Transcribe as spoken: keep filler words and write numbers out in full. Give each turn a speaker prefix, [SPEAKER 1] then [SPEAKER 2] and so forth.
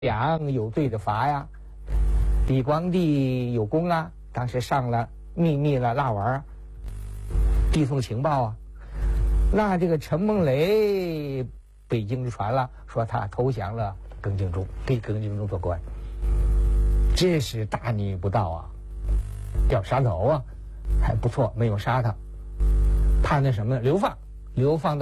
[SPEAKER 1] 梁有罪的罚呀，李光地有功啊，当时上了秘密了蜡丸啊，递送情报啊。那这个陈梦雷北京就传了，说他投降了耿精忠，给耿精忠做官。这是大逆不道啊，要杀头啊，还不错，没有杀他，判的什么呢？流放，流放到